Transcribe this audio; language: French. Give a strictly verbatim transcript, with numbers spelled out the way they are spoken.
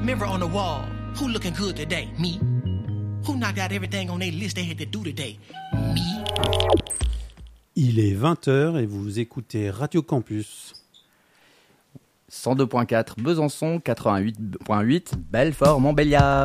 Mirror on the wall. Who looking good today? Me. Who knocked out everything on their list they had to do today? Me. Il est vingt heures et vous écoutez Radio Campus. cent deux virgule quatre Besançon, quatre-vingt-huit virgule huit Belfort-Montbéliard.